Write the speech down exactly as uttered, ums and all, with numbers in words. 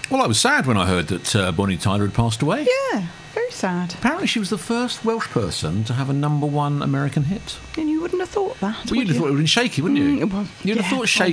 Well, I was sad when I heard that uh, Bonnie Tyler had passed away. Yeah, very sad. Apparently she was the first Welsh person to have a number one American hit. And you wouldn't have thought that. Well, you'd have you? thought it would have been Shaky, wouldn't you? Mm, well, You'd yeah, have thought Shaky